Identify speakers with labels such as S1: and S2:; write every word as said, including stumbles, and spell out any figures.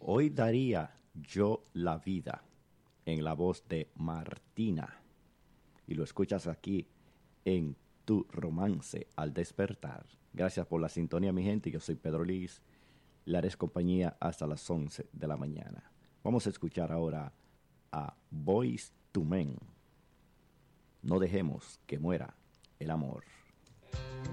S1: Hoy daría yo la vida, en la voz de Martina. Y lo escuchas aquí en Tu Romance al Despertar. Gracias por la sintonía, mi gente. Yo soy Pedro Liz. Le haré compañía hasta las once de la mañana. Vamos a escuchar ahora a Boyz two Men. No dejemos que muera el amor.